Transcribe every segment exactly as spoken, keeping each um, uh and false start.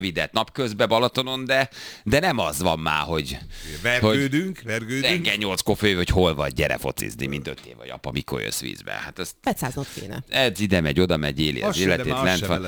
videt napközben Balatonon, de, de nem az van már, hogy... Vergődünk, hogy vergődünk. Reggel nyolckor főjön, hogy hol vagy, gyere focizni, mint öt év vagy apa, mikor jössz vízbe. Hát ezt... Pecáznod kéne. Ez ide megy, oda megy, éli az életét. Lent van.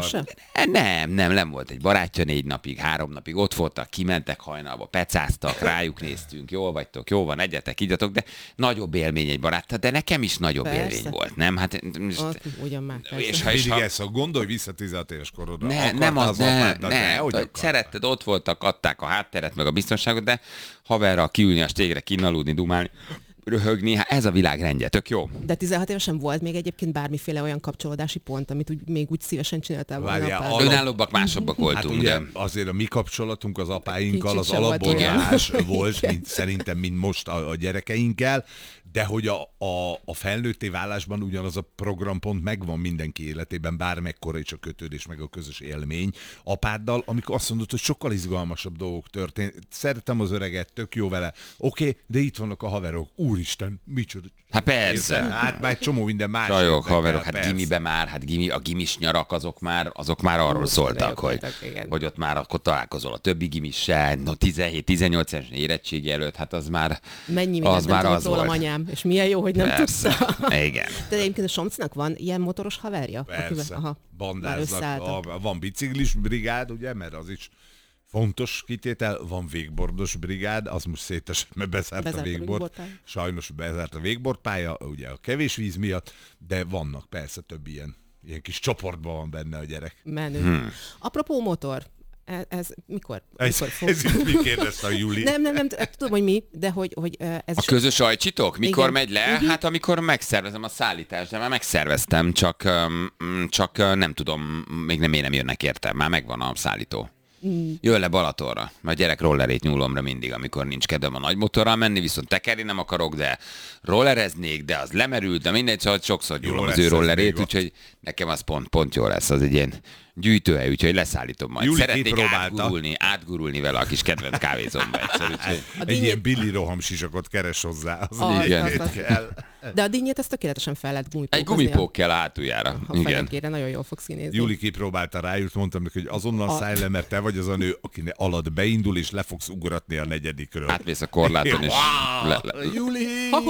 Nem, nem, nem volt egy barátja négy napig, három napig, ott voltak, kimentek hajnalba, pecáztak, rájuk néztünk, jól vagytok, jó van, egyetek, igyatok, de nagyobb élmény egy barát, de nekem is nagyobb persze. élmény volt, nem? Hát, most... Ugyan már. És ha is, ha... ezt, gondolj vissza tizenhat éves korodra. Ne, nem az, az ne, apáddal, ne, ne, hogy szeretted, ott voltak, adták a hátteret, meg a biztonságot, de haverral kiülni a stégre, kinnaludni, dumálni, röhögni, hát ez a világ rendje, tök jó. De tizenhat évesen volt még egyébként bármiféle olyan kapcsolódási pont, amit úgy, még úgy szívesen csináltál volna. Alap... Önállóbbak, másabbak voltunk. Hát ugye, de... azért a mi kapcsolatunk az apáinkkal az alapból más volt, mint, szerintem, mint most a, a gyerekeinkkel, de hogy a, a, a felnőtté válásban ugyanaz a programpont megvan mindenki életében, bármekkora is a kötődés, meg a közös élmény apáddal, amikor azt mondod, hogy sokkal izgalmasabb dolgok történt. Szeretem az öreget, tök jó vele. Oké, okay, de itt vannak a haverok. Úristen, micsoda. Hát persze. Érde? Hát már egy csomó minden más. Csajok, haverok, hát persze. Gimibe már, hát gimi, a gimis nyarak azok már, azok már arról Hú, szóltak, hogy, hogy ott már akkor találkozol a többi gimissel, no tizenhét-tizennyolc éves érettségi előtt, hát az már Mennyi az már nem az volt. Anyám, és milyen jó, hogy nem persze. tudta. Igen. De egyébként a Somcnak van ilyen motoros haverja? Persze. Akivel, aha, bandáznak, a, van biciklis brigád, ugye, mert az is fontos kitétel, van végbordos brigád, az most szétesett, mert bezárt, bezárt a végbord. Sajnos bezárt a végbordpálya, ugye a kevés víz miatt, de vannak persze több ilyen, ilyen kis csoportban van benne a gyerek. Menő. Hmm. Apropó motor, ez, ez mikor? Ez, mikor fog... ez mi kérdezte a Júli? Nem, nem, nem, tudom, hogy mi, de hogy, hogy ez... A is... közös ajcsitok? Mikor igen. megy le? Uh-huh. Hát amikor megszervezem a szállítást, de már megszerveztem, csak, csak nem tudom, még nem én nem jönnek értem, már megvan a szállító. Mm. Jön le Balatonra, mert gyerek rollerét nyúlomra mindig, amikor nincs kedvem a nagy motorral menni, viszont tekerni nem akarok, de rollereznék, de az lemerült, de mindegy, szóval sokszor nyúlom az ő rollerét, úgyhogy nekem az pont, pont jó lesz, az egy ilyen gyűjtőhely, úgyhogy leszállítom majd. Júli szeretnék átgurulni, átgurulni vele a kis kedvenc kávézomba egyszer. Úgyhogy... Egy dinnyét... ilyen Billy rohamsisakot keres hozzá. Az ah, igen. Az, az. De a dinnyét ezt tökéletesen fel lehet gumipókozni. Egy gumipók kell a hátuljára. Ha fejekére nagyon jól fogsz kinézni. Júli kipróbálta rájut, mondtam neki, hogy azonnal a... szállj le, mert te vagy az a nő, aki alatt beindul, és le fogsz ugratni a negyedikről. Átmész a korláton, és le, le, Júli!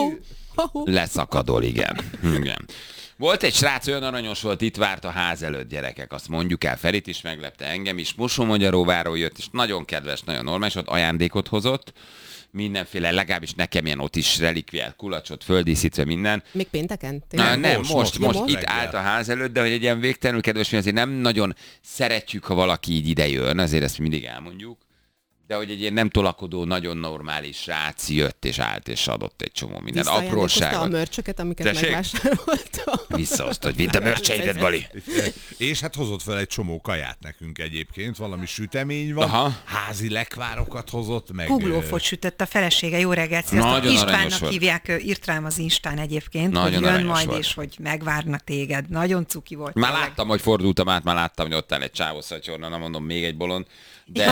leszakadol, igen. igen. Volt egy srác, olyan aranyos volt, itt várt a ház előtt, gyerekek, azt mondjuk el, Ferit is meglepte, engem is, Mosonmagyaróváról jött, és nagyon kedves, nagyon normális, ott ajándékot hozott, mindenféle, legalábbis nekem ilyen ott is relikviát, kulacsot, földíszítve minden. Még pénteken? Na, nem, most, most, most, most itt állt a ház előtt, de hogy egy ilyen végtelenül kedves, mi azért nem nagyon szeretjük, ha valaki így ide jön, azért ezt mindig elmondjuk. De hogy egy ilyen nem tolakodó, nagyon normális srác jött és állt és adott egy csomó minden apróságot. a mörcsöket, amiket Tessék? megvásároltam. Visszahozta, hogy vidd a mörcseidet, Bali. És hát hozott fel egy csomó kaját nekünk egyébként, valami sütemény van, aha. házi lekvárokat hozott, meg... Kuglófot sütött a felesége, jó reggelt, sziasztok. Istvánnak hívják, írt rám az Instán egyébként, nagyon hogy jön majd, volt. És hogy megvárnak téged. Nagyon cuki volt. Már tényleg. Láttam, hogy fordultam át, már láttam, hogy ott áll egy csávó szatyorna, nem mondom, még egy bolond. De...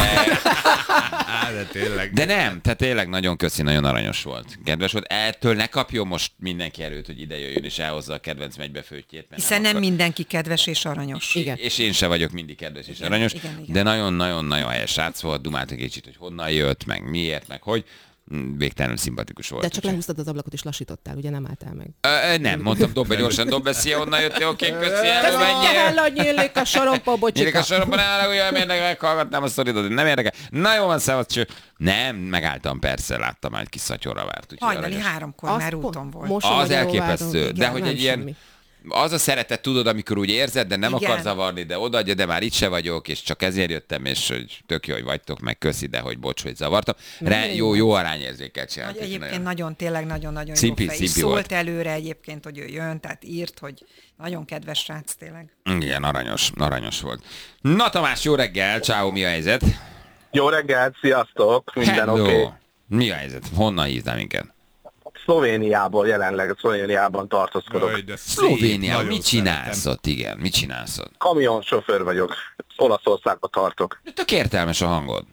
de tényleg. De nem, tehát tényleg nagyon köszi, nagyon aranyos volt. Kedves volt. Ettől ne kapjon most mindenki erőt, hogy ide jöjjön és elhozza a kedvenc megybefőttjét. Hiszen nem, nem mindenki kedves és aranyos. Igen. És én se vagyok mindig kedves és igen, aranyos. Igen, igen. De nagyon-nagyon-nagyon helyes srác volt, dumáltak egy kicsit, hogy honnan jött, meg miért, meg hogy. Végtelenül szimpatikus volt. De csak lehúztad az ablakot és lassítottál, ugye nem álltál meg? Ö, nem, mondtam, dob be gyorsan, dob be, szia, onnan jöttél, oké, köszi, elmenjél. Köszi, nyílik a sorompa, bocsika. Nyílik a sorompa, ne állagolj, nem érdekel, meghallgatnám a sztoridat, nem érdekel. Na jó van, szevasz, cső. Nem, megálltam, persze, láttam már egy kis szatyorra várt. Hajnali háromkor már úton volt. Az elképesztő, de hogy egy ilyen... Az a szeretet, tudod, amikor úgy érzed, de nem igen. akar zavarni, de odaadja, de már itt se vagyok, és csak ezért jöttem, és hogy tök jó, hogy vagytok, meg köszi, de hogy bocs, hogy zavartam. Re, jó, jó arányérzéket csinált. Egyébként nagyon, nagyon tényleg nagyon-nagyon szimpi, jó fej. Szimpi szólt volt. előre egyébként, hogy ő jön, tehát írt, hogy nagyon kedves srác tényleg. Igen, aranyos, aranyos volt. Na Tamás, jó reggel, ciao, mi a helyzet? Jó reggel, sziasztok, minden oké. Okay. Mi a helyzet? Honnan hívtál minket? Szlovéniából jelenleg, Szlovéniában tartózkodok. Szlovénia, mit csinálsz ott, igen, mit csinálsz ott? Kamionsofőr vagyok, Olaszországba tartok. Tök értelmes a hangod.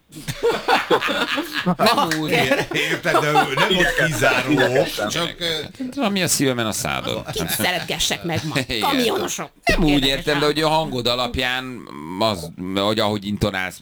Nem úgy. Érted, de nem ott kizáró. Csak ami a szívemen a szádod. Kit szeretgessek meg ma? Kamionosok. Nem úgy értem, de hogy a hangod alapján, az, hogy ahogy intonálsz,